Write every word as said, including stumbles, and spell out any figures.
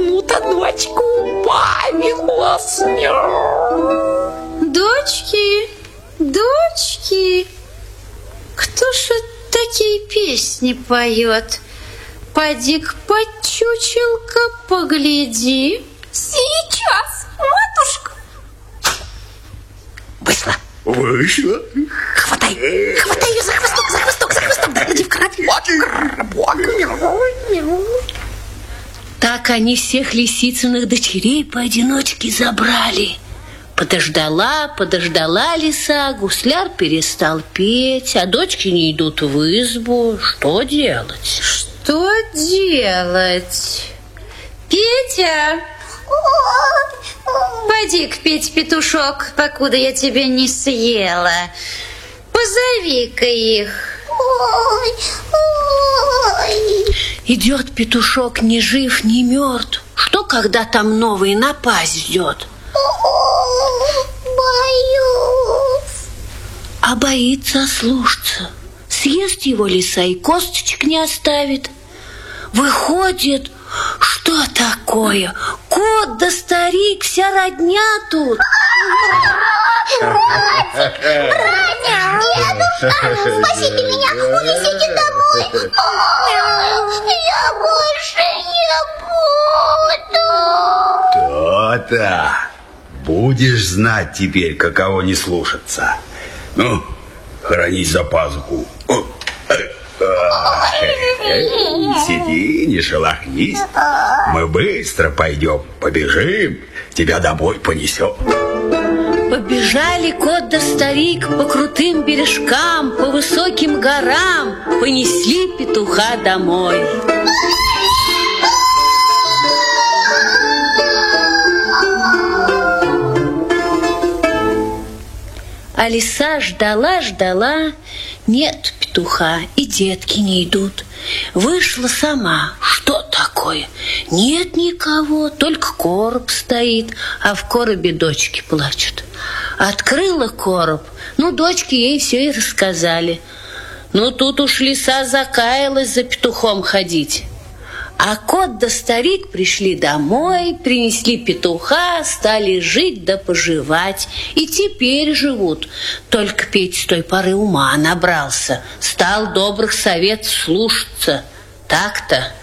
одну-то дочку убавилась. Дочки, дочки, кто ж такие песни поет? Поди-ка, подчучелка, погляди. Сейчас, матушка. Вышла. Вышла. Хватай, хватай ее за хвосток, за хвосток, за хвосток. Да, иди в кровать. Так они всех лисицыных дочерей поодиночке забрали. Подождала, подождала лиса, гусляр перестал петь, а дочки не идут в избу. Что делать? Что делать? Петя! Пойди-ка, Петя, петушок, покуда я тебя не съела. Позови-ка их. Ой, ой. Идет петушок ни жив, ни мертв. Что, когда там новый напасть ждет? Боюсь. А боится ослушаться. Съест его лиса и косточек не оставит. Выходит, что такое? Кот да старик, вся родня тут. Братик, дедушка, спасите меня, унесите домой. Я больше не буду. То-то. Будешь знать теперь, каково не слушаться. Ну, хранись за пазуху. Сиди, не шелохнись. Мы быстро пойдем, побежим, тебя домой понесем. Побежали кот да старик по крутым бережкам, по высоким горам, понесли петуха домой. А лиса ждала, ждала, нет петуха, и детки не идут. Вышла сама, что такое? Нет никого, только короб стоит, а в коробе дочки плачут. Открыла короб, ну, дочки ей все и рассказали. Ну, тут уж лиса закаялась за петухом ходить. А кот да старик пришли домой, принесли петуха, стали жить да поживать. И теперь живут. Только Петя с той поры ума набрался, стал добрых советов слушаться. Так-то.